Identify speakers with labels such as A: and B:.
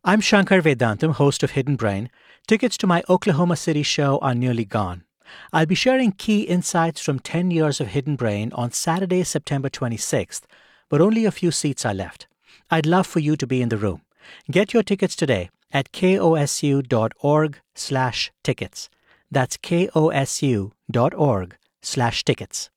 A: I'm Shankar Vedantam, host of Hidden Brain. Tickets to my Oklahoma City show are nearly gone. I'll be sharing key insights from 10 years of Hidden Brain on Saturday, September 26th, but only a few seats are left. I'd love for you to be in the room. Get your tickets today at kosu.org/tickets. That's kosu.org/tickets.